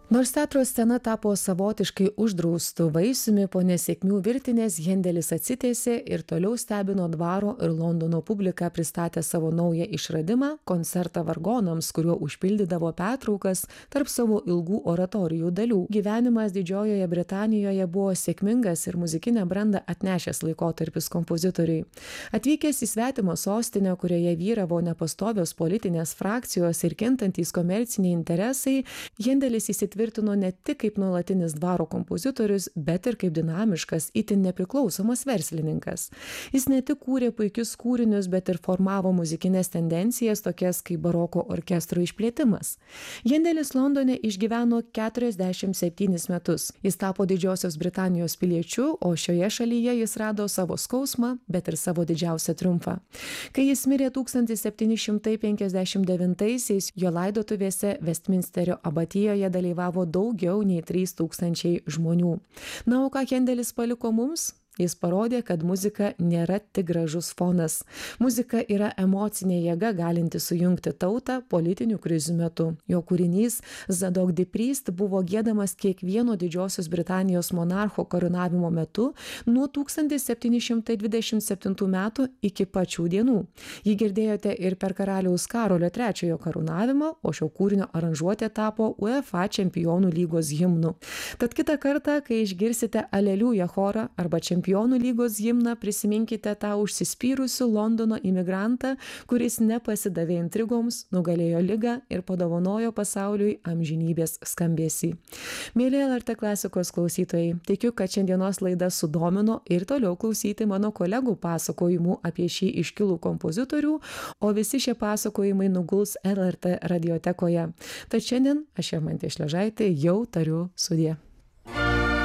Nors teatro scena tapo savotiškai uždraustu vaisiumi po nesėkmių virtinės, Hendelis atsitiesė ir toliau stebino dvaro ir Londono publiką, pristatė savo naują išradimą - koncertą vargonams, kuriuo užpildydavo pertraukas tarp savo ilgų oratorijų dalių. Gyvenimas Didžiojoje Britanijoje buvo sėkmingas ir muzikinę brandą atnešęs laikotarpis kompozitoriui. Atvykęs į svetimą sostinę, kurioje vyravo nepastovios politinės frakcijos ir kintantys komerciniai interesai, Hendelis įsitvirtino ne tik kaip nuolatinis dvaro kompozitorius, bet ir kaip dinamiškas, itin nepriklausomas verslininkas. Jis ne tik kūrė puikius kūrinius, bet ir formavo muzikinės tendencijas, tokias kaip baroko orkestro išplėtimas. Hendelis Londone išgyveno 47 metus. Jis tapo Didžiosios Britanijos piliečiu, o šioje šalyje jis rado savo skausmą, bet ir savo didžiausią triumfą. Kai jis mirė 1759-aisiais, jo laidotuvėse Vestminsterio abatijoje dalyvavo daugiau nei 3000 žmonių. Na, o ką Hendelis paliko mums? Jis parodė, kad muzika nėra tik gražus fonas. Muzika yra emocinė jėga, galinti sujungti tautą politinių krizių metu. Jo kūrinys Zadok the Priest buvo giedamas kiekvieno Didžiosios Britanijos monarcho karūnavimo metu nuo 1727 metų iki pačių dienų. Jį girdėjote ir per karaliaus Karolio III karūnavimą, o šio kūrinio aranžuotė tapo UEFA čempionų lygos himnu. Tad kitą kartą, kai išgirsite Aleliuja chorą arba Čempionų lygos himną, prisiminkite tą užsispyrusių Londono imigrantą, kuris nepasidavė intrigoms, nugalėjo ligą ir padovanojo pasauliui amžinybės skambesį. Mėly LRT klasikos klausytojai, tikiu, kad šiandienos laida sudomino ir toliau klausyti mano kolegų pasakojimų apie šį iškilų kompozitorių, o visi šie pasakojimai nuguls LRT radiotekoje. Tad šiandien aš, Irmantė Šležaitė, jau tariu sudie.